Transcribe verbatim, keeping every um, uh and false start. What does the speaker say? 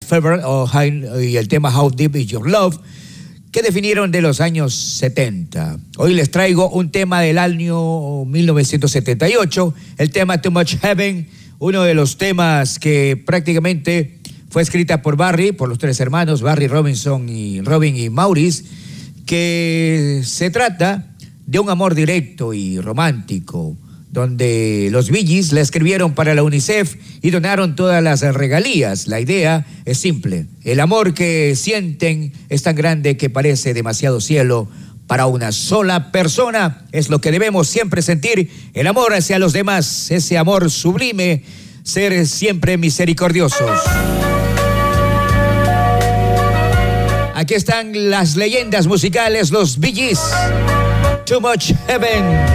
Fever o High, y el tema How Deep Is Your Love, que definieron de los años setenta. Hoy les traigo un tema del año mil novecientos setenta y ocho, el tema Too Much Heaven, uno de los temas que prácticamente fue escrita por Barry, por los tres hermanos, Barry Robinson y Robin y Maurice, que se trata de un amor directo y romántico, donde los Bee Gees la escribieron para la UNICEF y donaron todas las regalías. La idea es simple: el amor que sienten es tan grande que parece demasiado cielo para una sola persona. Es lo que debemos siempre sentir, el amor hacia los demás, ese amor sublime, ser siempre misericordiosos. Aquí están las leyendas musicales, los Bee Gees, Too Much Heaven.